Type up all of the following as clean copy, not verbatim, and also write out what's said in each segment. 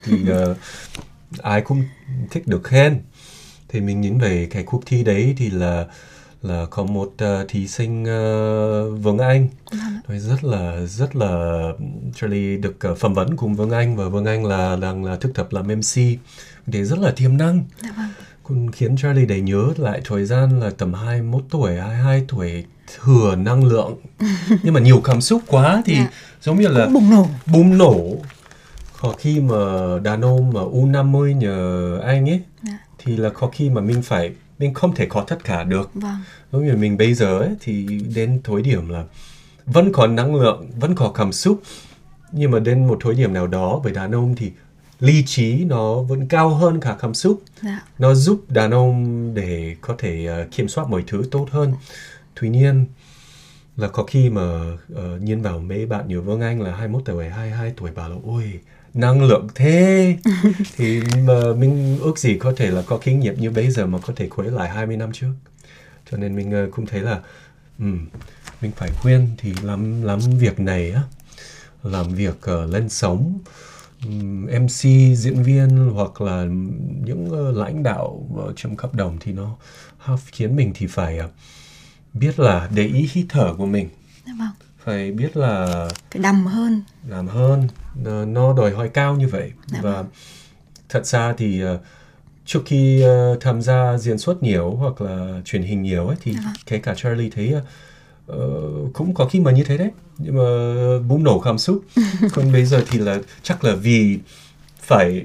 thì ai cũng thích được khen. Thì mình nhìn về cái cuộc thi đấy thì là có một thí sinh Vương Anh. Tôi rất là Charlie được phỏng vấn cùng Vương Anh, và Vương Anh đang là thực tập làm MC, để rất là tiềm năng. Cũng khiến Charlie để nhớ lại thời gian là tầm 21 tuổi, 22 tuổi, thừa năng lượng nhưng mà nhiều cảm xúc quá thì giống như là bùng nổ. Có khi mà đàn ông mà U50 nhờ anh ấy thì là có khi mà mình không thể có tất cả được. Giống như mình bây giờ ấy, thì đến thời điểm là vẫn còn năng lượng, vẫn có cảm xúc, nhưng mà đến một thời điểm nào đó với đàn ông thì lý trí nó vẫn cao hơn cả cảm xúc. Nó giúp đàn ông để có thể kiểm soát mọi thứ tốt hơn. Tuy nhiên là có khi mà nhìn vào mấy bạn như Vương Anh là 21 tuổi, 22 tuổi bảo là ôi năng lượng thế. Thì mà mình ước gì có thể là có kinh nghiệm như bây giờ mà có thể quay lại 20 năm trước. Cho nên mình cũng thấy là mình phải khuyên thì làm việc này á, làm việc lên sóng, MC, diễn viên hoặc là những lãnh đạo trong cộng đồng thì nó khiến mình thì phải biết là để ý hít thở của mình. Phải biết là phải đầm hơn. Nó đòi hỏi cao như vậy. Và thật ra thì trước khi tham gia diễn xuất nhiều hoặc là truyền hình nhiều ấy, thì kể cả Charlie thấy cũng có khi mà như thế đấy, nhưng mà bùng nổ cảm xúc. Còn bây giờ thì là chắc là vì phải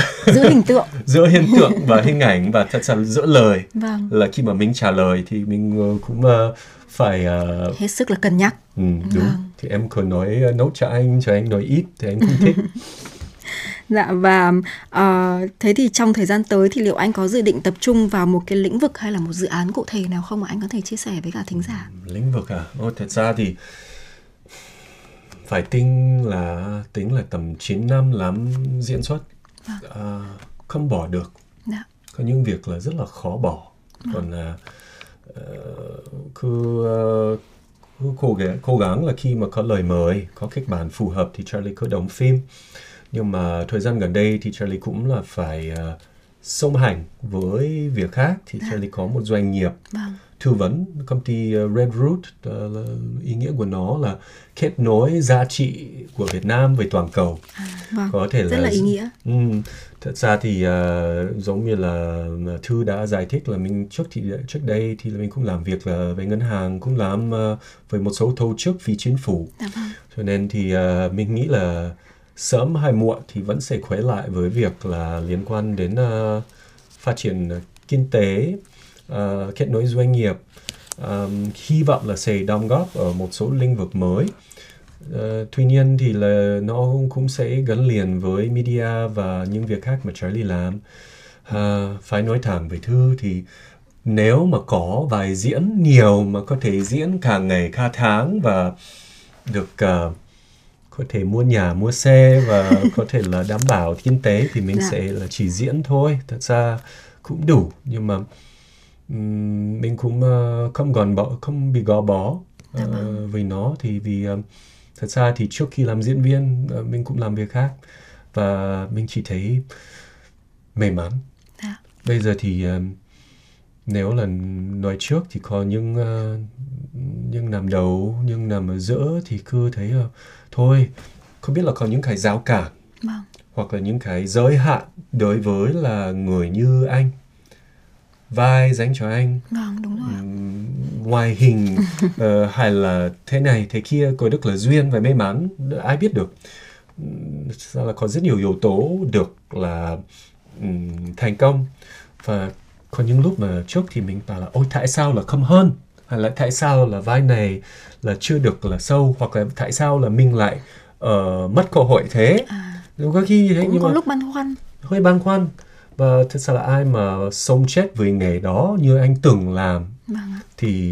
giữa hình tượng và hình ảnh, và thật sự giữa lời. Là khi mà mình trả lời thì mình cũng phải hết sức là cân nhắc. Đúng. Thì em còn nấu cho anh nói ít thì anh cũng thích. Dạ, và thế thì trong thời gian tới thì liệu anh có dự định tập trung vào một cái lĩnh vực hay là một dự án cụ thể nào không mà anh có thể chia sẻ với cả thính giả? Lĩnh vực à? Thật ra thì phải tính là tầm 9 năm làm diễn xuất. Không bỏ được. Có những việc là rất là khó bỏ. Còn cố gắng là khi mà có lời mời, có kịch bản phù hợp thì Charlie cứ đóng phim. Nhưng mà thời gian gần đây thì Charlie cũng là phải song hành với việc khác. Thì Charlie có một doanh nghiệp tư vấn, công ty Red Root, ý nghĩa của nó là kết nối giá trị của Việt Nam với toàn cầu. Có thể rất là ý nghĩa. Thật ra thì giống như là Thư đã giải thích là mình trước đây thì mình cũng làm việc là với ngân hàng, cũng làm với một số tổ chức phi chính phủ. Cho nên thì mình nghĩ là sớm hay muộn thì vẫn sẽ quay lại với việc là liên quan đến phát triển kinh tế, kết nối doanh nghiệp. Hy vọng là sẽ đóng góp ở một số lĩnh vực mới. Tuy nhiên thì là nó cũng sẽ gắn liền với media và những việc khác mà Charlie làm. Phải nói thẳng với Thư thì nếu mà có vài diễn nhiều mà có thể diễn cả ngày cả tháng và được có thể mua nhà mua xe và có thể là đảm bảo kinh tế thì mình sẽ là chỉ diễn thôi. Thật ra cũng đủ, nhưng mà mình cũng không bị gò bó với nó. Thì vì thật ra thì trước khi làm diễn viên mình cũng làm việc khác và mình chỉ thấy may mắn. Bây giờ thì nếu là nói trước thì có những năm đầu, những năm ở giữa thì cứ thấy thôi, không biết là có những cái rào cản hoặc là những cái giới hạn đối với là người như anh, vai dành cho anh. Đúng rồi. Ngoại hình hay là thế này thế kia, có đức là duyên và may mắn, ai biết được. Sao là có rất nhiều yếu tố được là thành công. Và có những lúc mà trước thì mình bảo là ôi tại sao là không hơn, hay là tại sao là vai này là chưa được là sâu, hoặc là tại sao là mình lại mất cơ hội thế. Có khi thế, cũng nhưng có mà lúc băn khoăn. Hơi băn khoăn. Và thật sự là ai mà sống chết với nghề đó như anh từng làm thì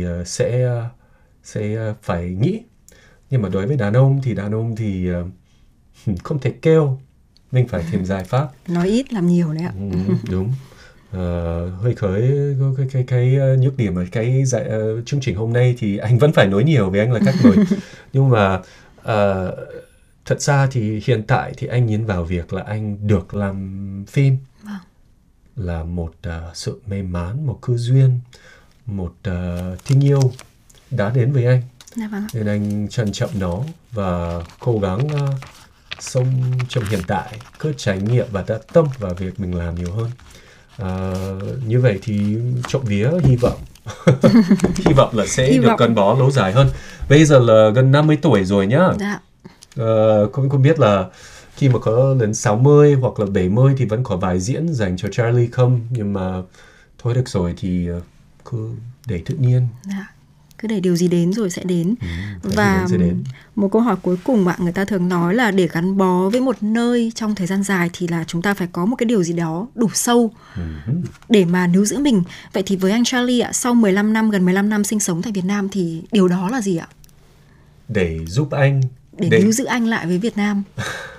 sẽ phải nghĩ. Nhưng mà đối với đàn ông thì không thể kêu, mình phải tìm giải pháp. Nói ít làm nhiều đấy ạ. Đúng. Hơi cái nhược điểm ở cái chương trình hôm nay thì anh vẫn phải nói nhiều vì anh là khách mời. Nhưng mà thật ra thì hiện tại thì anh nhìn vào việc là anh được làm phim là một sự may mắn, một cơ duyên, một tình yêu đã đến với anh. Nên anh trân trọng nó và cố gắng sống trong hiện tại, cứ trải nghiệm và đặt tâm vào việc mình làm nhiều hơn. Như vậy thì trộm vía hy vọng hy vọng là sẽ được gắn bó lâu dài hơn. Bây giờ là gần 50 tuổi rồi nhá. Không biết là khi mà có đến 60 hoặc là 70 thì vẫn có vài diễn dành cho Charlie không, nhưng mà thôi được rồi thì cứ để tự nhiên. Cứ để điều gì đến rồi sẽ đến. Và một câu hỏi cuối cùng người ta thường nói là để gắn bó với một nơi trong thời gian dài thì là chúng ta phải có một cái điều gì đó đủ sâu để mà níu giữ mình. Vậy thì với anh Charlie ạ, sau gần 15 năm sinh sống tại Việt Nam thì điều đó là gì ạ? Để giúp anh níu giữ anh lại với Việt Nam.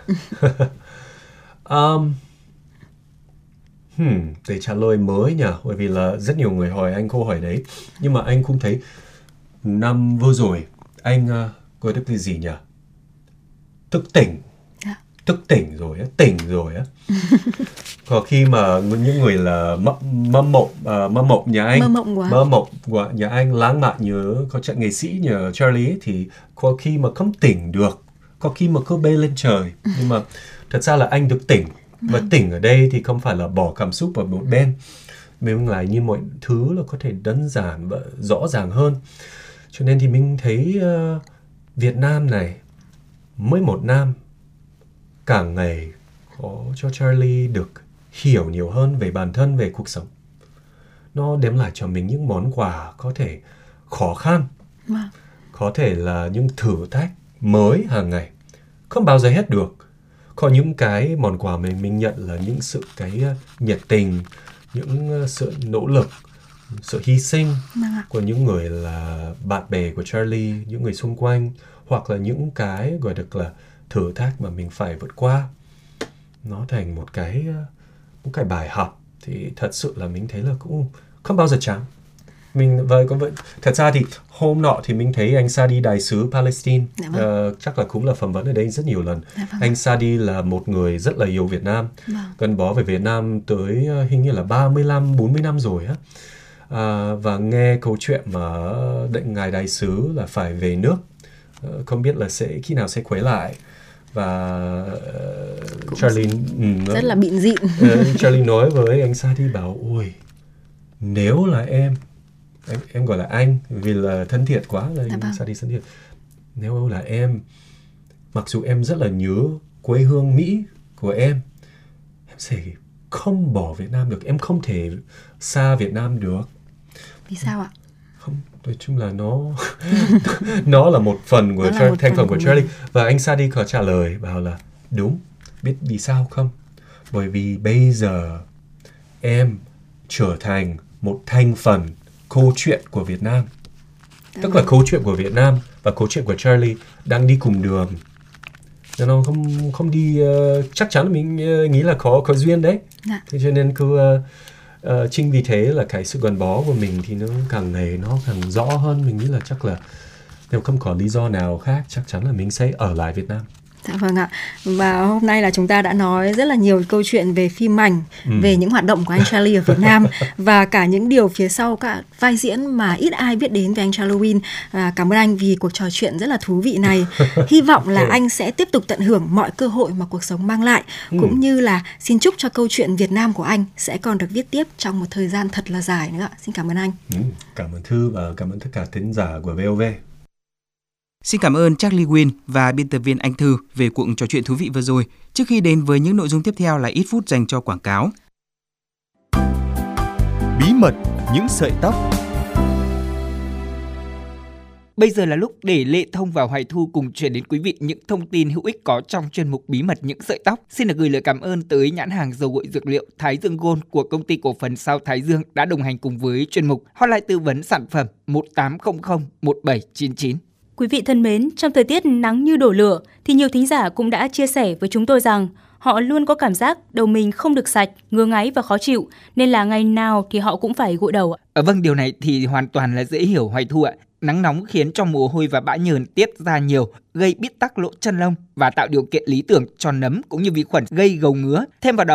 Để trả lời mới nhỉ, bởi vì là rất nhiều người hỏi anh câu hỏi đấy, nhưng mà anh cũng thấy năm vừa rồi anh gọi được cái gì nhỉ, thức tỉnh rồi á. Có khi mà những người là mơ mộng nhà anh lãng mạn như có trận nghệ sĩ như Charlie ấy, thì có khi mà không tỉnh được, có khi mà cứ bay lên trời. Nhưng mà thật ra là anh được tỉnh. Và tỉnh ở đây thì không phải là bỏ cảm xúc vào một bên, mình lại như mọi thứ là có thể đơn giản và rõ ràng hơn. Cho nên thì mình thấy Việt Nam này mỗi một năm càng ngày có cho Charlie được hiểu nhiều hơn về bản thân, về cuộc sống. Nó đem lại cho mình những món quà có thể khó khăn, có thể là những thử thách mới hàng ngày, không bao giờ hết được. Có những cái món quà mình nhận là những sự nhiệt tình, những sự nỗ lực, sự hy sinh của những người là bạn bè của Charlie, những người xung quanh, hoặc là những cái gọi được là thử thách mà mình phải vượt qua. Nó thành một cái bài học thì thật sự là mình thấy là cũng không bao giờ chán. Thật ra thì hôm nọ thì mình thấy anh Sadi đại sứ Palestine, chắc là cũng là phỏng vấn ở đây rất nhiều lần. Anh Sadi là một người rất là yêu Việt Nam, gắn bó với Việt Nam tới hình như là 35-40 năm rồi á. Và nghe câu chuyện mà ngài đại sứ là phải về nước, không biết là khi nào sẽ quay lại. Và Charlie rất là bịn dịn. Charlie nói với anh Sadi bảo ôi, nếu là em gọi là anh vì là thân thiện quá rồi, anh Sadi thân thiện. Nếu là em, mặc dù em rất là nhớ quê hương Mỹ của em sẽ không bỏ Việt Nam được, em không thể xa Việt Nam được. Vì sao ạ? Không, nói chung là nó là một phần của thành phần của Charlie. Và anh Sadi có trả lời bảo là đúng, biết vì sao không? Bởi vì bây giờ em trở thành một thành phần câu chuyện của Việt Nam. Tức là câu chuyện của Việt Nam và câu chuyện của Charlie đang đi cùng đường. Nó không đi, chắc chắn mình nghĩ là có duyên đấy. Thế cho nên chính vì thế là cái sự gắn bó của mình thì nó càng ngày nó càng rõ hơn. Mình nghĩ là chắc là nếu không có lý do nào khác, chắc chắn là mình sẽ ở lại Việt Nam. Dạ vâng ạ. Và hôm nay là chúng ta đã nói rất là nhiều câu chuyện về phim ảnh, về những hoạt động của anh Charlie ở Việt Nam và cả những điều phía sau cả vai diễn mà ít ai biết đến về anh Charlie Win. Cảm ơn anh vì cuộc trò chuyện rất là thú vị này. Hy vọng là anh sẽ tiếp tục tận hưởng mọi cơ hội mà cuộc sống mang lại, cũng như là xin chúc cho câu chuyện Việt Nam của anh sẽ còn được viết tiếp trong một thời gian thật là dài nữa ạ. Xin cảm ơn anh. Cảm ơn Thư và cảm ơn tất cả thính giả của VOV. Xin cảm ơn Charlie Win và biên tập viên Anh Thư về cuộc trò chuyện thú vị vừa rồi. Trước khi đến với những nội dung tiếp theo là ít phút dành cho quảng cáo. Bí mật những sợi tóc. Bây giờ là lúc để Lệ Thông và Hoài Thu cùng chuyển đến quý vị những thông tin hữu ích có trong chuyên mục Bí mật những sợi tóc. Xin được gửi lời cảm ơn tới nhãn hàng dầu gội dược liệu Thái Dương Gold của công ty cổ phần Sao Thái Dương đã đồng hành cùng với chuyên mục. Hotline tư vấn sản phẩm 1800 1799. Quý vị thân mến, trong thời tiết nắng như đổ lửa thì nhiều thính giả cũng đã chia sẻ với chúng tôi rằng họ luôn có cảm giác đầu mình không được sạch, ngứa ngáy và khó chịu, nên là ngày nào thì họ cũng phải gội đầu. Vâng, điều này thì hoàn toàn là dễ hiểu Hoài Thu ạ. Nắng nóng khiến cho mồ hôi và bã nhờn tiết ra nhiều, gây bít tắc lỗ chân lông và tạo điều kiện lý tưởng cho nấm cũng như vi khuẩn gây gầu ngứa. Thêm vào đó,